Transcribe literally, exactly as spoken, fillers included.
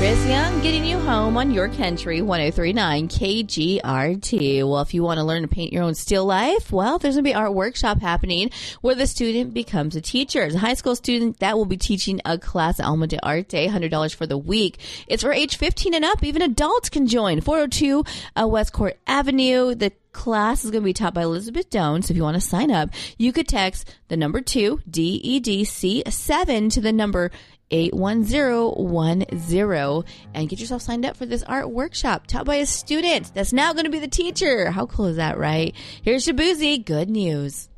Chris Young getting you home on your country, one oh three point nine K G R T. Well, if you want to learn to paint your own still life, well, there's going to be an art workshop happening where the student becomes a teacher. As a high school student, that will be teaching a class at Alma de Arte, one hundred dollars for the week. It's for age fifteen and up. Even adults can join. four oh two uh, West Court Avenue. The class is going to be taught by Elizabeth Doan. So if you want to sign up, you could text the number two, D E D C seven to the number eight one zero one zero and get yourself signed up for this art workshop taught by a student that's now going to be the teacher. How cool is that, right? Here's Shabuzi. Good news.